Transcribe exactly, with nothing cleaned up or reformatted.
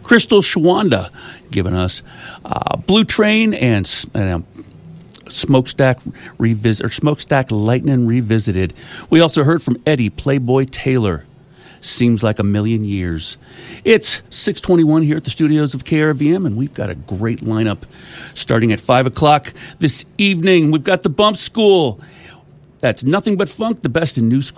Crystal Shawanda giving us uh, Blue Train and uh, Smokestack Revisit or Smokestack Lightning Revisited. We also heard from Eddie Playboy Taylor. Seems like a million years. It's six twenty-one here at the studios of K R V M, and we've got a great lineup starting at five o'clock this evening. We've got the Bump School. That's nothing but funk, the best in new school.